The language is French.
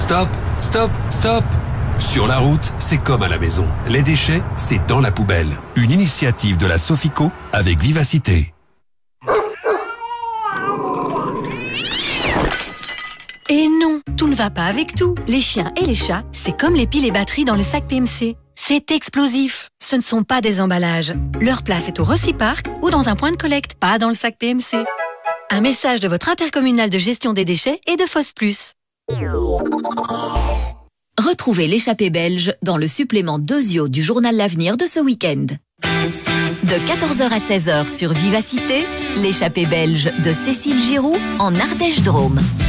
Stop, stop, stop. Sur la route, c'est comme à la maison. Les déchets, c'est dans la poubelle. Une initiative de la Sofico avec Vivacité. Et non, tout ne va pas avec tout. Les chiens et les chats, c'est comme les piles et batteries dans le sac PMC. C'est explosif. Ce ne sont pas des emballages. Leur place est au Reciparc ou dans un point de collecte, pas dans le sac PMC. Un message de votre intercommunal de gestion des déchets et de FOS+. Retrouvez l'échappée belge dans le supplément Dosio du journal L'Avenir de ce week-end. De 14h à 16h sur Vivacité, l'échappée belge de Cécile Giroux en Ardèche-Drôme.